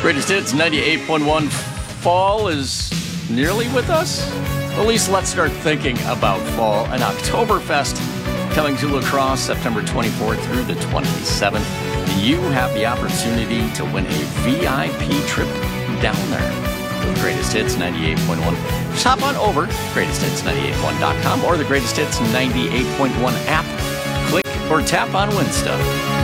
Greatest Hits 98.1. Fall is nearly with us. At least let's start thinking about fall. An Oktoberfest coming to La Crosse September 24th through the 27th. You have the opportunity to win a VIP trip down there with Greatest Hits 98.1. Just hop on over greatesthits981.com or the Greatest Hits 98.1 app. Click or tap on Win Stuff.